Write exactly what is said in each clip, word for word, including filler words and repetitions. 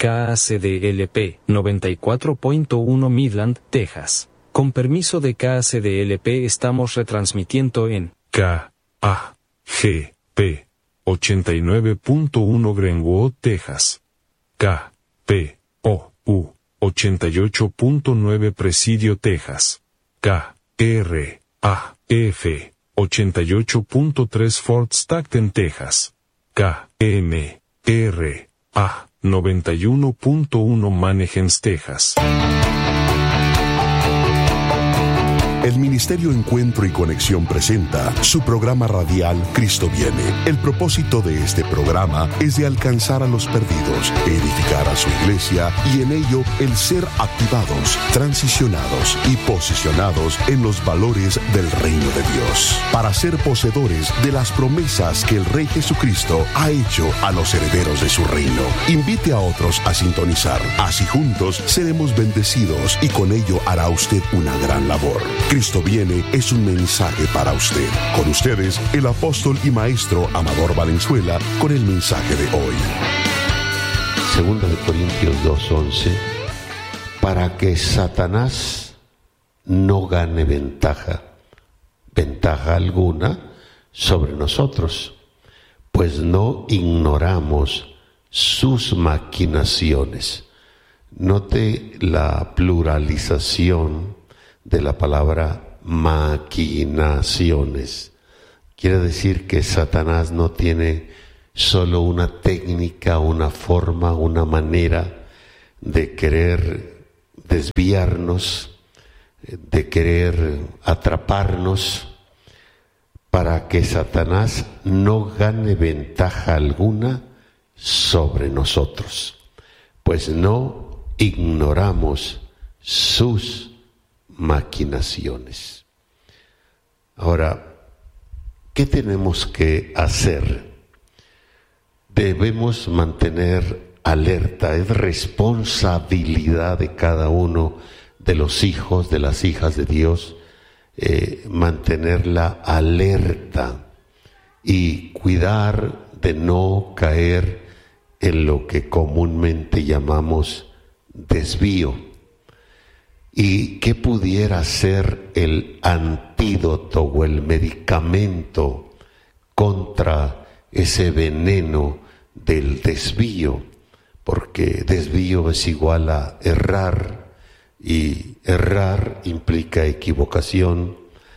K A C D L P noventa y cuatro punto uno Midland, Texas. Con permiso de K A C D L P estamos retransmitiendo en K A G P ochenta y nueve punto uno Greenwood, Texas. K P O U ochenta y ocho punto nueve Presidio, Texas. K R A F ochenta y ocho punto tres Fort Stockton, Texas. K M R A noventa y uno punto uno Mannheim, Texas. El Ministerio Encuentro y Conexión presenta su programa radial Cristo Viene. El propósito de este programa es de alcanzar a los perdidos, edificar a su iglesia y en ello el ser activados, transicionados y posicionados en los valores del reino de Dios, para ser poseedores de las promesas que el Rey Jesucristo ha hecho a los herederos de su reino. Invite a otros a sintonizar, así juntos seremos bendecidos y con ello hará usted una gran labor. Cristo Viene es un mensaje para usted. Con ustedes, el apóstol y maestro Amador Valenzuela, con el mensaje de hoy. Segunda de Corintios dos once, para que Satanás no gane ventaja, ventaja alguna sobre nosotros, pues no ignoramos sus maquinaciones. Note la pluralización de la palabra maquinaciones. Quiere decir que Satanás no tiene solo una técnica, una forma, una manera de querer desviarnos, de querer atraparnos, para que Satanás no gane ventaja alguna sobre nosotros, pues no ignoramos sus maquinaciones. Ahora, ¿qué tenemos que hacer? Debemos mantener alerta, es responsabilidad de cada uno de los hijos, de las hijas de Dios, eh, mantenerla alerta y cuidar de no caer en lo que comúnmente llamamos desvío. ¿Y qué pudiera ser el antídoto o el medicamento contra ese veneno del desvío? Porque desvío es igual a errar, y errar implica equivocación,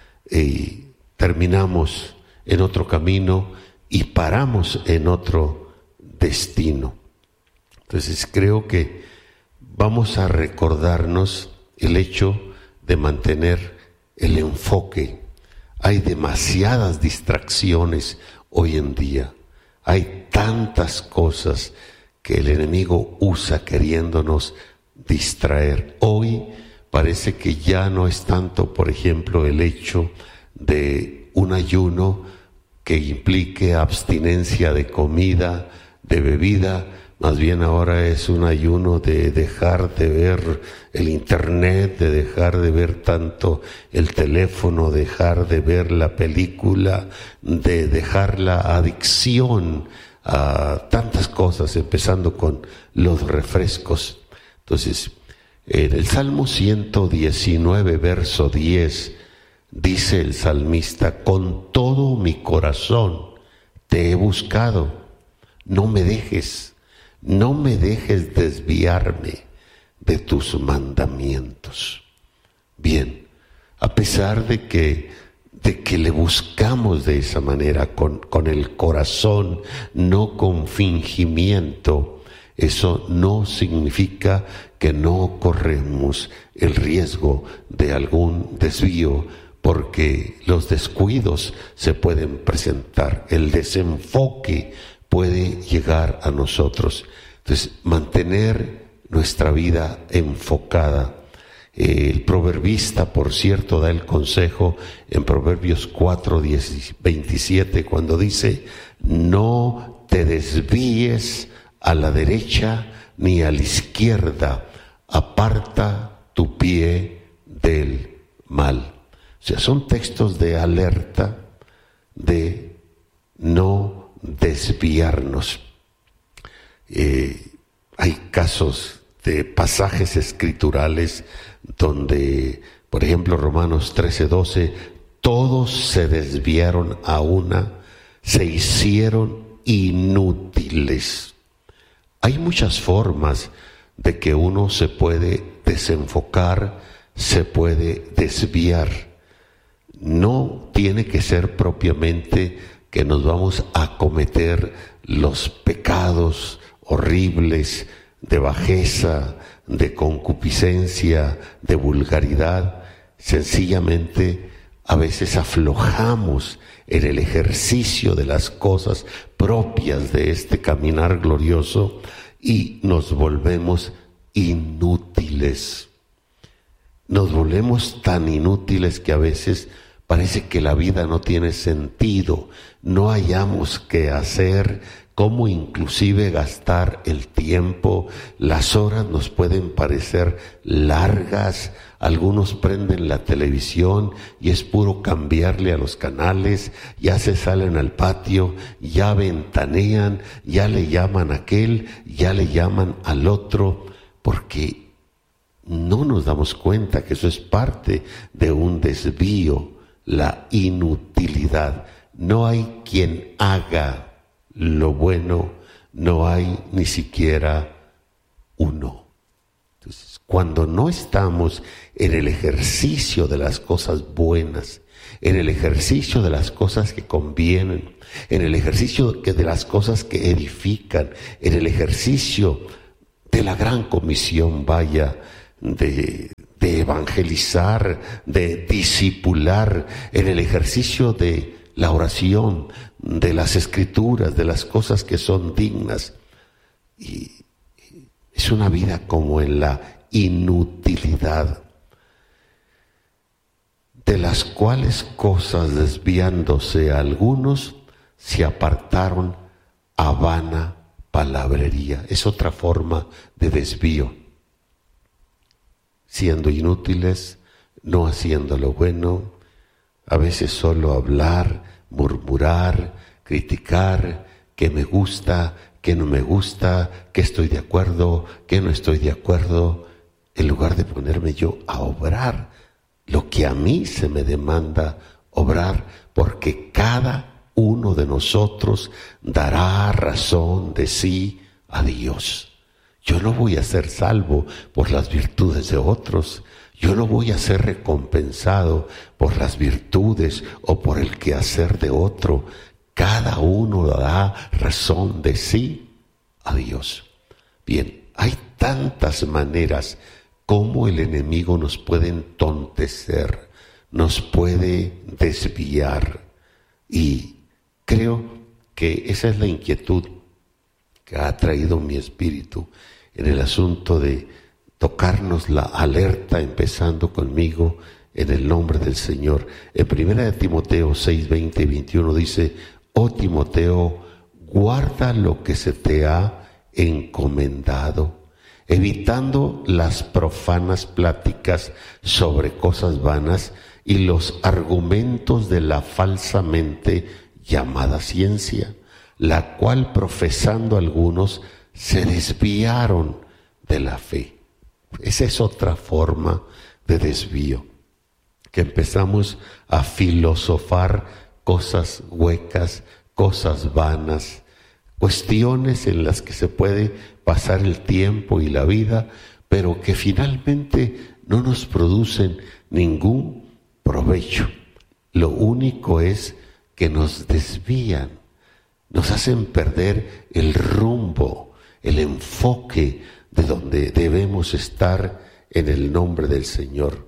y terminamos en otro camino y paramos en otro destino. Entonces creo que vamos a recordarnos el hecho de mantener el enfoque. Hay demasiadas distracciones hoy en día. Hay tantas cosas que el enemigo usa queriéndonos distraer. Hoy parece que ya no es tanto, por ejemplo, el hecho de un ayuno que implique abstinencia de comida, de bebida. Más bien ahora es un ayuno de dejar de ver el internet, de dejar de ver tanto el teléfono, dejar de ver la película, de dejar la adicción a tantas cosas, empezando con los refrescos. Entonces, en el Salmo ciento diecinueve, verso diez, dice el salmista: con todo mi corazón te he buscado, no me dejes. No me dejes desviarme de tus mandamientos. Bien, a pesar de que, de que le buscamos de esa manera, con, con el corazón, no con fingimiento, eso no significa que no corremos el riesgo de algún desvío, porque los descuidos se pueden presentar, el desenfoque puede llegar a nosotros. Entonces, mantener nuestra vida enfocada. Eh, el proverbista, por cierto, da el consejo en Proverbios cuatro, veintisiete, cuando dice: no te desvíes a la derecha ni a la izquierda, aparta tu pie del mal. O sea, son textos de alerta, de no desviarnos. Eh, hay casos de pasajes escriturales donde, por ejemplo, Romanos trece doce, todos se desviaron a una, se hicieron inútiles. Hay muchas formas de que uno se puede desenfocar, se puede desviar. No tiene que ser propiamente que nos vamos a cometer los pecados horribles de bajeza, de concupiscencia, de vulgaridad. Sencillamente a veces aflojamos en el ejercicio de las cosas propias de este caminar glorioso y nos volvemos inútiles. Nos volvemos tan inútiles que a veces parece que la vida no tiene sentido, no hallamos qué hacer, cómo inclusive gastar el tiempo. Las horas nos pueden parecer largas, algunos prenden la televisión y es puro cambiarle a los canales, ya se salen al patio, ya ventanean, ya le llaman a aquel, ya le llaman al otro, porque no nos damos cuenta que eso es parte de un desvío, la inutilidad. No hay quien haga lo bueno, no hay ni siquiera uno. Entonces, cuando no estamos en el ejercicio de las cosas buenas, en el ejercicio de las cosas que convienen, en el ejercicio de las cosas que edifican, en el ejercicio de la gran comisión, vaya, de, de evangelizar, de discipular, en el ejercicio de la oración, de las escrituras, de las cosas que son dignas. Y es una vida como en la inutilidad, de las cuales cosas, desviándose algunos, se apartaron a vana palabrería. Es otra forma de desvío. Siendo inútiles, no haciendo lo bueno, a veces solo hablar, murmurar, criticar, que me gusta, que no me gusta, que estoy de acuerdo, que no estoy de acuerdo, en lugar de ponerme yo a obrar lo que a mí se me demanda obrar, porque cada uno de nosotros dará razón de sí a Dios. Yo no voy a ser salvo por las virtudes de otros, yo no voy a ser recompensado por las virtudes o por el quehacer de otro. Cada uno dará razón de sí a Dios. Bien, hay tantas maneras como el enemigo nos puede entontecer, nos puede desviar. Y creo que esa es la inquietud que ha traído mi espíritu en el asunto de tocarnos la alerta, empezando conmigo en el nombre del Señor. En primera de Timoteo seis, veinte y veintiuno dice: oh Timoteo, guarda lo que se te ha encomendado, evitando las profanas pláticas sobre cosas vanas y los argumentos de la falsamente llamada ciencia, la cual profesando algunos se desviaron de la fe. Esa es otra forma de desvío, que empezamos a filosofar cosas huecas, cosas vanas, cuestiones en las que se puede pasar el tiempo y la vida, pero que finalmente no nos producen ningún provecho. Lo único es que nos desvían, nos hacen perder el rumbo, el enfoque de donde debemos estar en el nombre del Señor.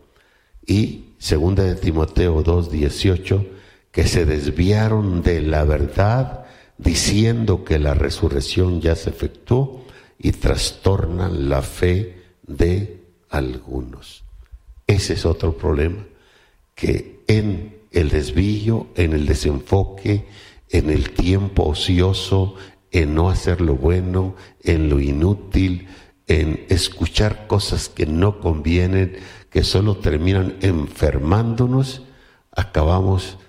Y segunda de Timoteo dos, dieciocho, que se desviaron de la verdad diciendo que la resurrección ya se efectuó y trastornan la fe de algunos. Ese es otro problema, que en el desvío, en el desenfoque, en el tiempo ocioso, en no hacer lo bueno, en lo inútil, en escuchar cosas que no convienen, que solo terminan enfermándonos, acabamos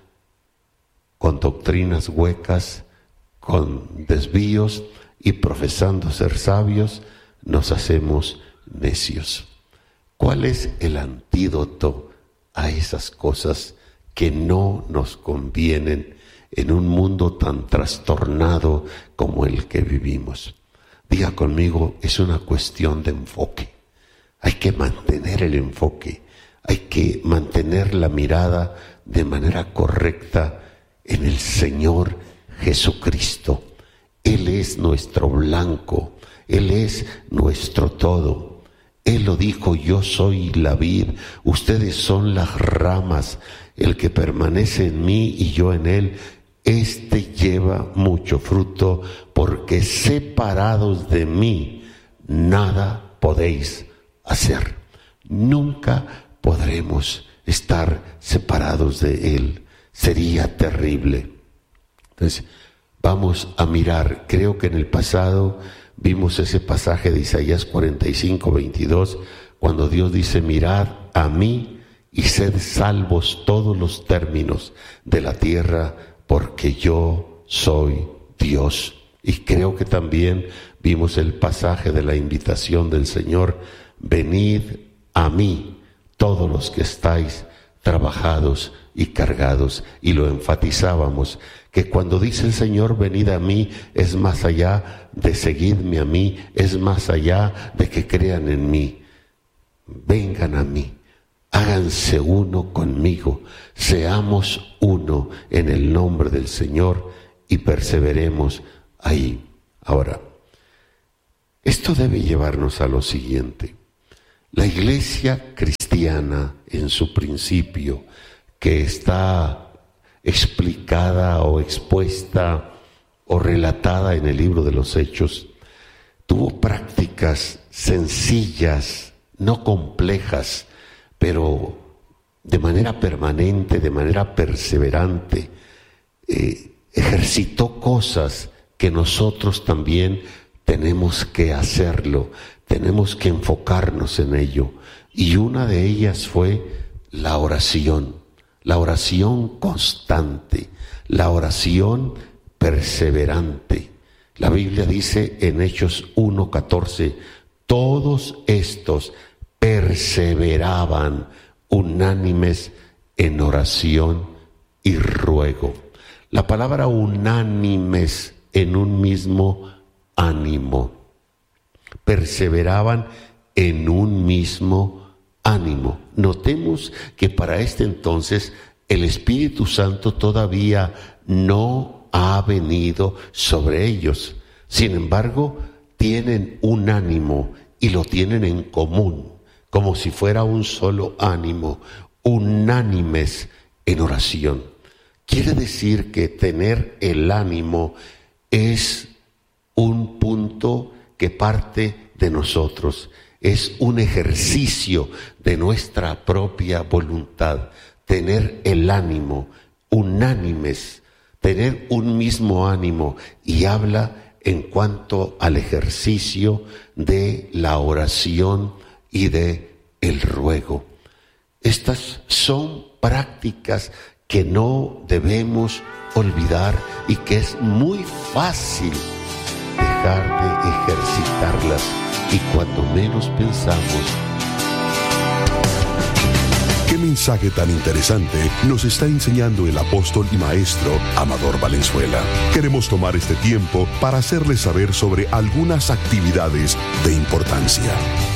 con doctrinas huecas, con desvíos y profesando ser sabios, nos hacemos necios. ¿Cuál es el antídoto a esas cosas que no nos convienen en un mundo tan trastornado como el que vivimos? Diga conmigo, es una cuestión de enfoque. Hay que mantener el enfoque, hay que mantener la mirada de manera correcta en el Señor Jesucristo. Él es nuestro blanco, Él es nuestro todo. Él lo dijo, yo soy la vid, ustedes son las ramas, el que permanece en mí y yo en él, este lleva mucho fruto, porque separados de mí, nada podéis hacer. Nunca podremos estar separados de él, sería terrible. Entonces, vamos a mirar, creo que en el pasado vimos ese pasaje de Isaías cuarenta y cinco, veintidós, cuando Dios dice, mirad a mí y sed salvos todos los términos de la tierra, porque yo soy Dios. Y creo que también vimos el pasaje de la invitación del Señor, venid a mí todos los que estáis trabajados y cargados, y lo enfatizábamos, que cuando dice el Señor, venid a mí, es más allá de seguidme a mí, es más allá de que crean en mí. Vengan a mí, háganse uno conmigo, seamos uno en el nombre del Señor y perseveremos ahí. Ahora, esto debe llevarnos a lo siguiente. La iglesia cristiana en su principio, que está explicada o expuesta o relatada en el libro de los Hechos, tuvo prácticas sencillas, no complejas, pero de manera permanente, de manera perseverante, eh, ejercitó cosas que nosotros también tenemos que hacerlo, tenemos que enfocarnos en ello. Y una de ellas fue la oración, la oración constante, la oración perseverante. La Biblia dice en Hechos uno catorce, todos estos perseveraban unánimes en oración y ruego. La palabra unánimes, en un mismo ánimo. Perseveraban en un mismo ánimo. Notemos que para este entonces el Espíritu Santo todavía no ha venido sobre ellos. Sin embargo, tienen un ánimo y lo tienen en común, como si fuera un solo ánimo, unánimes en oración. Quiere decir que tener el ánimo es un punto que parte de nosotros, es un ejercicio de nuestra propia voluntad. Tener el ánimo, unánimes, tener un mismo ánimo, y habla en cuanto al ejercicio de la oración y de el ruego. Estas son prácticas que no debemos olvidar y que es muy fácil dejar de ejercitarlas, y cuando menos pensamos. ¿Qué mensaje tan interesante nos está enseñando el apóstol y maestro Amador Valenzuela? Queremos tomar este tiempo para hacerles saber sobre algunas actividades de importancia.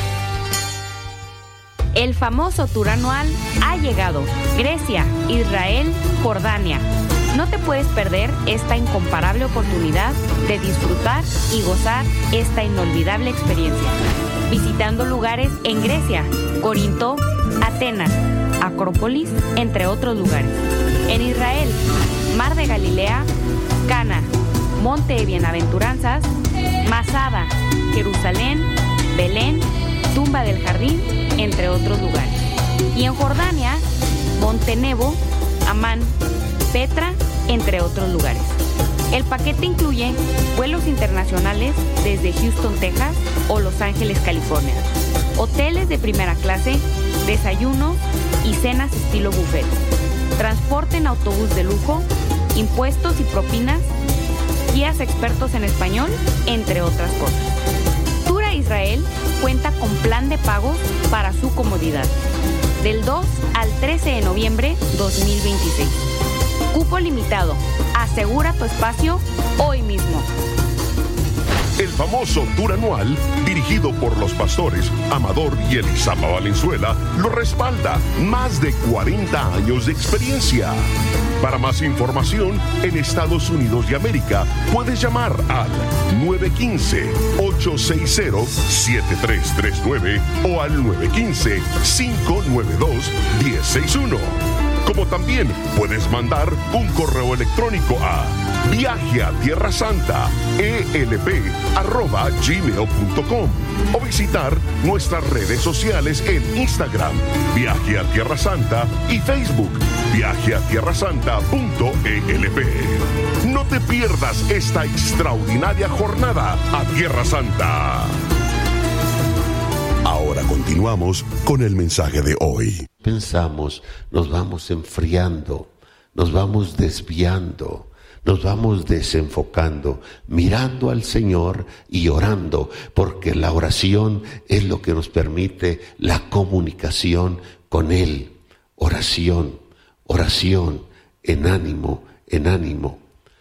El famoso tour anual ha llegado. Grecia, Israel, Jordania. No te puedes perder esta incomparable oportunidad de disfrutar y gozar esta inolvidable experiencia. Visitando lugares en Grecia, Corinto, Atenas, Acrópolis, entre otros lugares. En Israel, Mar de Galilea, Cana, Monte de Bienaventuranzas, Masada, Jerusalén, Belén, Tumba del Jardín, entre otros lugares. Y en Jordania, Monte Nebo, Amán, Petra, entre otros lugares. El paquete incluye vuelos internacionales desde Houston, Texas o Los Ángeles, California, hoteles de primera clase, desayunos y cenas estilo buffet, transporte en autobús de lujo, impuestos y propinas, guías expertos en español, entre otras cosas. Tour a Israel Israel cuenta con plan de pagos para su comodidad. Del dos al trece de noviembre dos mil veintiséis. Cupo limitado. Asegura tu espacio hoy mismo. El famoso tour anual, dirigido por los pastores Amador y Elizama Valenzuela, lo respalda. Más de cuarenta años de experiencia. Para más información, en Estados Unidos de América, puedes llamar al nueve uno cinco, ocho seis cero, siete tres tres nueve o al nueve uno cinco, cinco nueve dos, uno cero seis uno. Como también puedes mandar un correo electrónico a viaje a tierra santa e l p arroba gmail punto com o visitar nuestras redes sociales en Instagram, Viaje a Tierra Santa, y Facebook, viaje a tierra santa punto e l p. No te pierdas esta extraordinaria jornada a Tierra Santa. Ahora continuamos con el mensaje de hoy. Pensamos, nos vamos enfriando, nos vamos desviando, nos vamos desenfocando, mirando al Señor y orando, porque la oración es lo que nos permite la comunicación con Él. Oración, oración, en ánimo, en ánimo.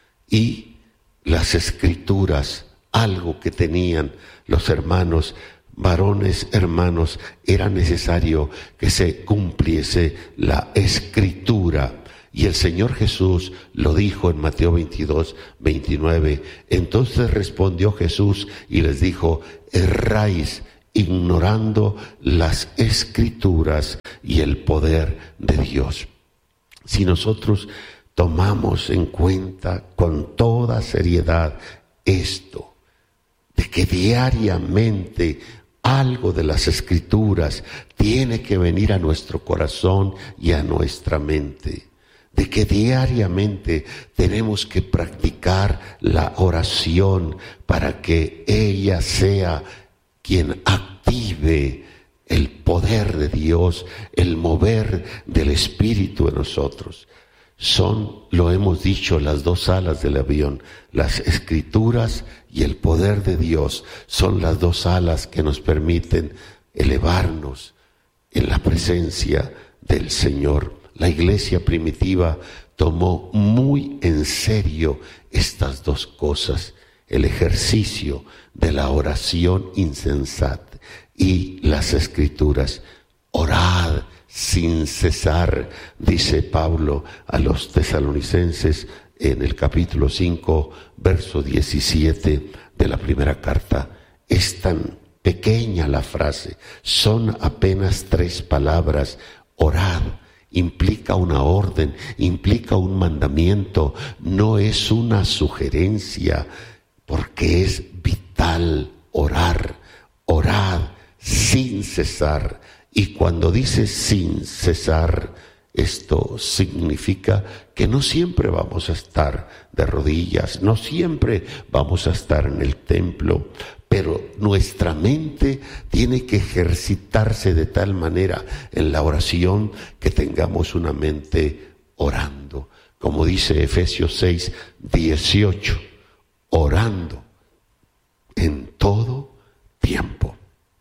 Y las Escrituras, algo que tenían los hermanos, varones hermanos, era necesario que se cumpliese la Escritura. Y el Señor Jesús lo dijo en Mateo veintidós, veintinueve. Entonces respondió Jesús y les dijo: erráis ignorando las Escrituras y el poder de Dios. Si nosotros tomamos en cuenta con toda seriedad esto, de que diariamente algo de las Escrituras tiene que venir a nuestro corazón y a nuestra mente, de que diariamente tenemos que practicar la oración para que ella sea quien active el poder de Dios, el mover del Espíritu en nosotros. Son, lo hemos dicho, las dos alas del avión. Las Escrituras y el poder de Dios son las dos alas que nos permiten elevarnos en la presencia del Señor. La iglesia primitiva tomó muy en serio estas dos cosas: el ejercicio de la oración insensata y las Escrituras. Orad sin cesar, dice Pablo a los tesalonicenses en el capítulo cinco, verso diecisiete de la primera carta. Es tan pequeña la frase, son apenas tres palabras. Orad implica una orden, implica un mandamiento, no es una sugerencia, porque es vital orar. Orad sin cesar. Y cuando dice sin cesar, esto significa que no siempre vamos a estar de rodillas, no siempre vamos a estar en el templo, pero nuestra mente tiene que ejercitarse de tal manera en la oración que tengamos una mente orando. Como dice Efesios seis, dieciocho, orando en todo tiempo.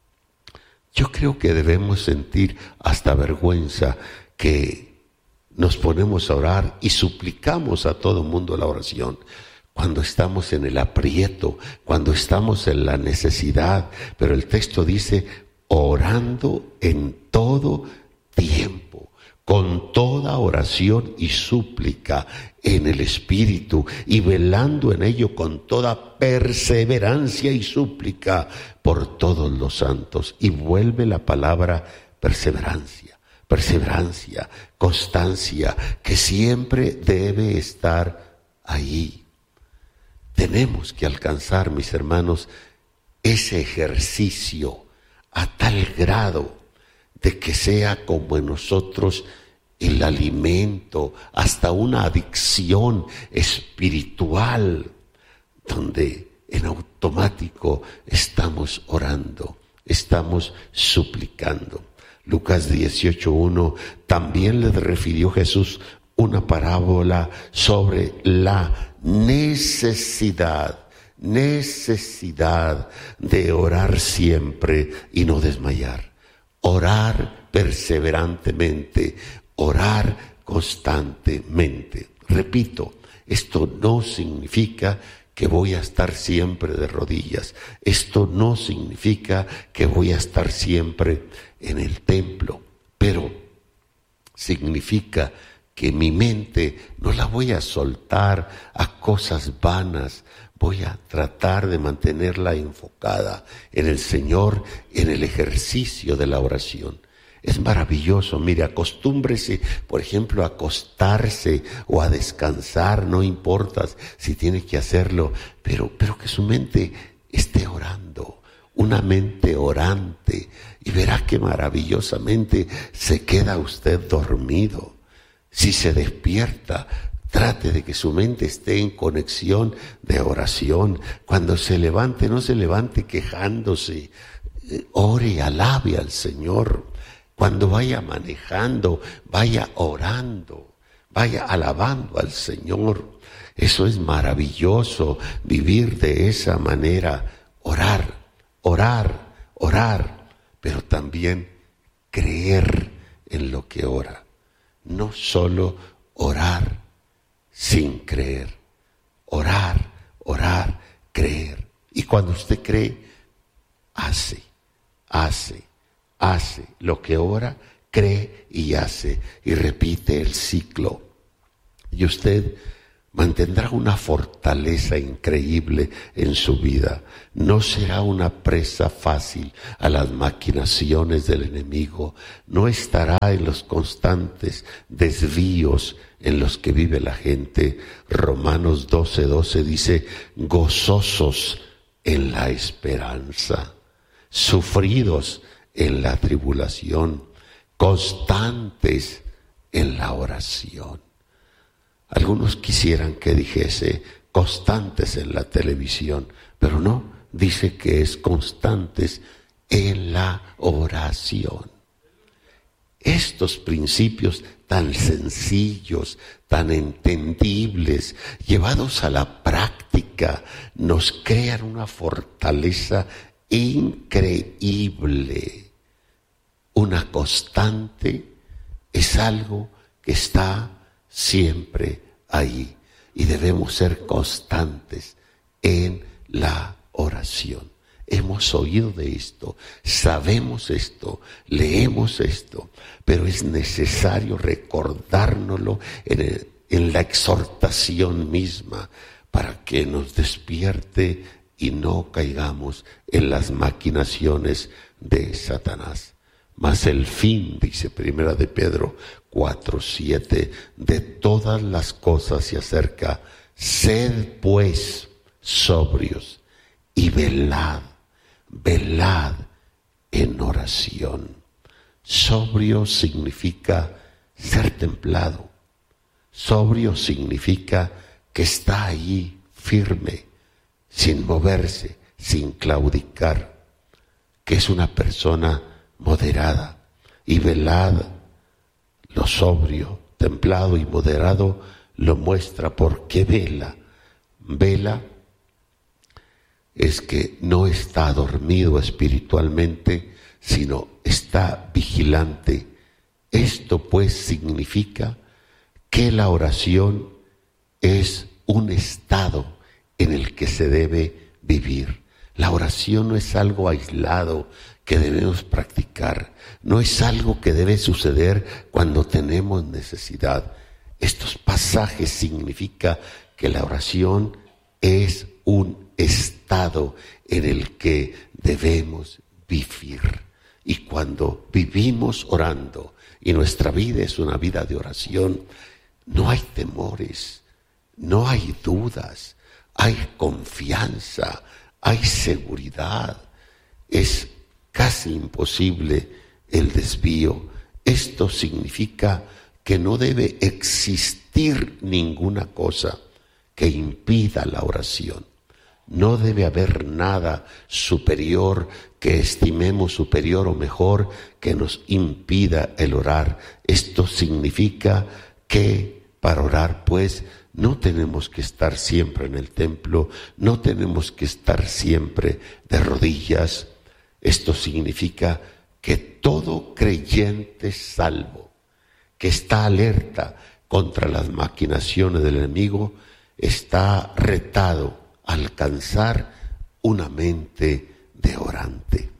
Yo creo que debemos sentir hasta vergüenza que nos ponemos a orar y suplicamos a todo el mundo la oración cuando estamos en el aprieto, cuando estamos en la necesidad. Pero el texto dice: orando en todo tiempo, con toda oración y súplica en el Espíritu, y velando en ello con toda perseverancia y súplica por todos los santos. Y vuelve la palabra perseverancia, perseverancia, constancia, que siempre debe estar ahí. Tenemos que alcanzar, mis hermanos, ese ejercicio a tal grado de que sea como en nosotros el alimento, hasta una adicción espiritual, donde en automático estamos orando, estamos suplicando. Lucas dieciocho uno, también les refirió Jesús una parábola sobre la necesidad necesidad de orar siempre y no desmayar. Orar perseverantemente, orar constantemente. Repito, esto no significa que voy a estar siempre de rodillas. Esto no significa que voy a estar siempre en el templo, pero significa que mi mente no la voy a soltar a cosas vanas. Voy a tratar de mantenerla enfocada en el Señor, en el ejercicio de la oración. Es maravilloso, mire, acostúmbrese, por ejemplo, a acostarse o a descansar, no importa si tiene que hacerlo, pero, pero que su mente esté orando, una mente orante, y verá que maravillosamente se queda usted dormido. Si se despierta, trate de que su mente esté en conexión de oración. Cuando se levante, no se levante quejándose, ore, alabe al Señor. Cuando vaya manejando, vaya orando, vaya alabando al Señor. Eso es maravilloso, vivir de esa manera, orar, orar, orar, pero también creer en lo que ora. No solo orar sin creer, orar, orar, creer. Y cuando usted cree, hace, hace. Hace lo que ora, cree y hace, y repite el ciclo. Y usted mantendrá una fortaleza increíble en su vida. No será una presa fácil a las maquinaciones del enemigo. No estará en los constantes desvíos en los que vive la gente. Romanos doce doce dice, gozosos en la esperanza, sufridos en la tribulación, constantes en la oración. Algunos quisieran que dijese constantes en la televisión, pero no, dice que es constantes en la oración. Estos principios tan sencillos, tan entendibles, llevados a la práctica, nos crean una fortaleza increíble. Una constante es algo que está siempre ahí, y debemos ser constantes en la oración. Hemos oído de esto, sabemos esto, leemos esto, pero es necesario recordárnoslo en, el, en la exhortación misma para que nos despierte y no caigamos en las maquinaciones de Satanás. Mas el fin, dice Primera de Pedro cuatro siete, de todas las cosas se acerca. Sed pues sobrios y velad, velad en oración. Sobrio significa ser templado. Sobrio significa que está ahí firme, sin moverse, sin claudicar, que es una persona moderada. Y velad, lo sobrio, templado y moderado, lo muestra porque vela. Vela es que no está dormido espiritualmente, sino está vigilante. Esto pues significa que la oración es un estado en el que se debe vivir. La oración no es algo aislado que debemos practicar, no es algo que debe suceder cuando tenemos necesidad. Estos pasajes significan que la oración es un estado en el que debemos vivir. Y cuando vivimos orando y nuestra vida es una vida de oración, no hay temores, no hay dudas, hay confianza, hay seguridad. Es casi imposible el desvío. Esto significa que no debe existir ninguna cosa que impida la oración. No debe haber nada superior que estimemos superior o mejor que nos impida el orar. Esto significa que para orar, pues, no tenemos que estar siempre en el templo, no tenemos que estar siempre de rodillas. Esto significa que todo creyente salvo, que está alerta contra las maquinaciones del enemigo, está retado a alcanzar una mente de orante.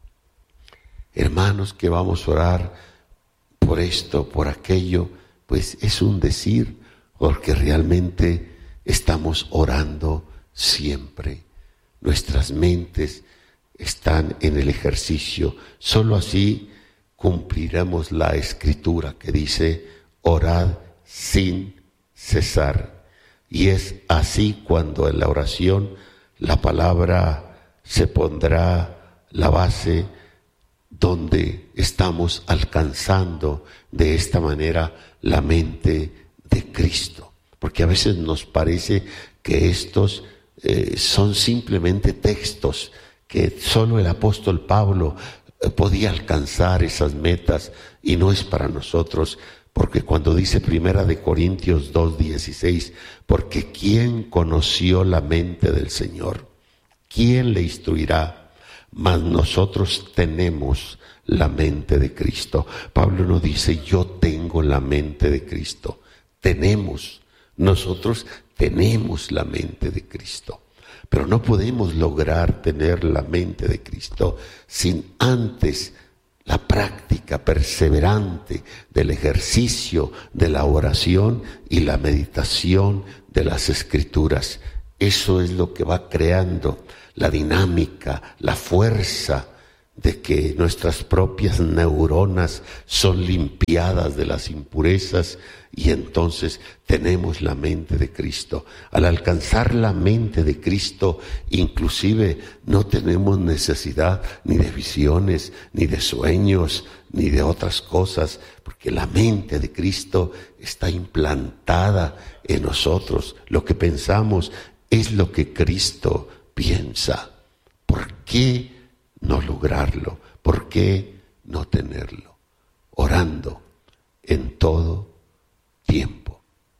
Hermanos, que vamos a orar por esto, por aquello, pues es un decir, porque realmente estamos orando siempre. Nuestras mentes están en el ejercicio. Solo así cumpliremos la escritura que dice, orad sin cesar. Y es así cuando en la oración la palabra se pondrá la base donde estamos alcanzando de esta manera la mente de Cristo. Porque a veces nos parece que estos eh, son simplemente textos, que solo el apóstol Pablo eh, podía alcanzar esas metas y no es para nosotros. Porque cuando dice Primera de Corintios dos dieciséis, porque ¿quién conoció la mente del Señor? ¿Quién le instruirá? Mas nosotros tenemos la mente de Cristo. Pablo no dice yo tengo la mente de Cristo. Tenemos, nosotros tenemos la mente de Cristo. Pero no podemos lograr tener la mente de Cristo sin antes la práctica perseverante del ejercicio de la oración y la meditación de las Escrituras. Eso es lo que va creando la dinámica, la fuerza de que nuestras propias neuronas son limpiadas de las impurezas y entonces tenemos la mente de Cristo. Al alcanzar la mente de Cristo, inclusive no tenemos necesidad ni de visiones, ni de sueños, ni de otras cosas, porque la mente de Cristo está implantada en nosotros. Lo que pensamos es lo que Cristo piensa. ¿Por qué no lograrlo? ¿Por qué no tenerlo? Orando en todo tiempo.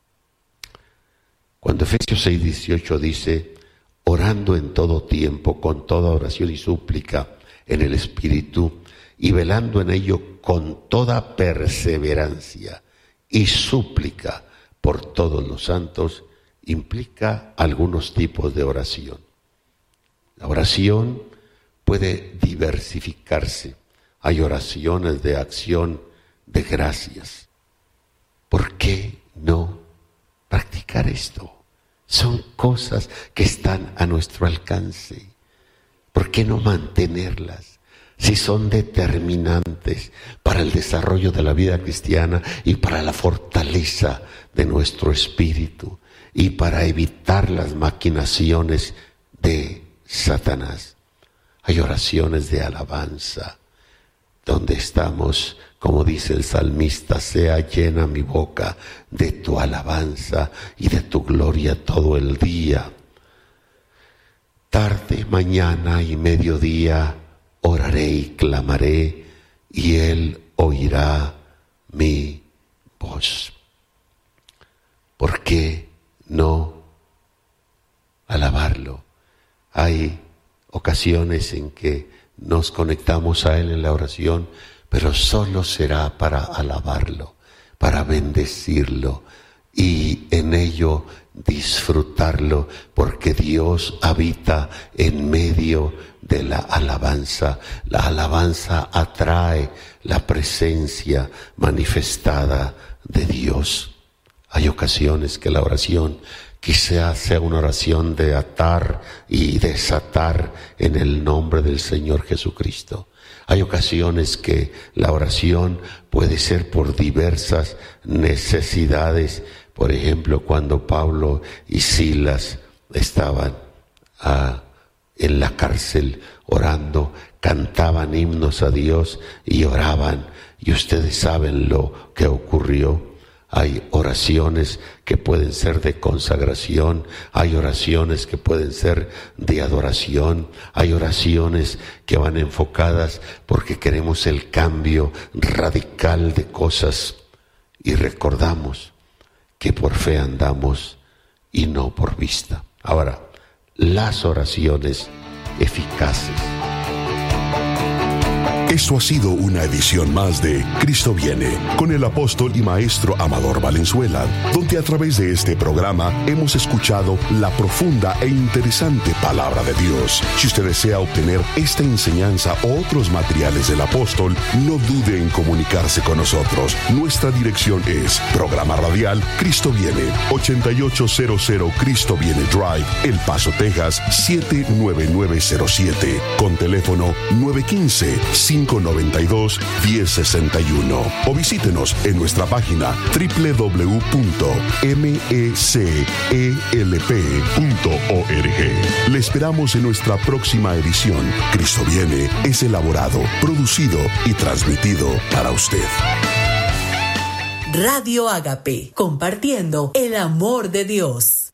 Cuando Efesios seis dieciocho dice, orando en todo tiempo, con toda oración y súplica en el Espíritu, y velando en ello con toda perseverancia y súplica por todos los santos, implica algunos tipos de oración. La oración puede diversificarse. Hay oraciones de acción de gracias. ¿Por qué no practicar esto? Son cosas que están a nuestro alcance. ¿Por qué no mantenerlas? Si son determinantes para el desarrollo de la vida cristiana y para la fortaleza de nuestro espíritu y para evitar las maquinaciones de Satanás. Hay oraciones de alabanza donde estamos, como dice el salmista, sea llena mi boca de tu alabanza y de tu gloria todo el día. Tarde, mañana y mediodía oraré y clamaré y Él oirá mi voz. ¿Por qué no alabarlo? Hay ocasiones en que nos conectamos a Él en la oración, pero solo será para alabarlo, para bendecirlo y en ello disfrutarlo, porque Dios habita en medio de la alabanza. La alabanza atrae la presencia manifestada de Dios. Hay ocasiones que la oración quizá sea una oración de atar y desatar en el nombre del Señor Jesucristo. Hay ocasiones que la oración puede ser por diversas necesidades. Por ejemplo, cuando Pablo y Silas estaban ah, en la cárcel orando, cantaban himnos a Dios y oraban. Y ustedes saben lo que ocurrió. Hay oraciones que pueden ser de consagración, hay oraciones que pueden ser de adoración, hay oraciones que van enfocadas porque queremos el cambio radical de cosas y recordamos que por fe andamos, y no por vista. Ahora, las oraciones eficaces. Esto ha sido una edición más de Cristo Viene, con el apóstol y maestro Amador Valenzuela, donde a través de este programa hemos escuchado la profunda e interesante palabra de Dios. Si usted desea obtener esta enseñanza o otros materiales del apóstol, no dude en comunicarse con nosotros. Nuestra dirección es Programa Radial Cristo Viene, ochenta y ocho cero cero Cristo Viene Drive, El Paso, Texas, siete nueve nueve cero siete, con teléfono nueve uno cinco, cinco nueve dos, uno cero seis uno, o visítenos en nuestra página doble u doble u doble u punto m e c e l p punto org. Le esperamos en nuestra próxima edición. Cristo Viene es elaborado, producido y transmitido para usted. Radio Agape, compartiendo el amor de Dios.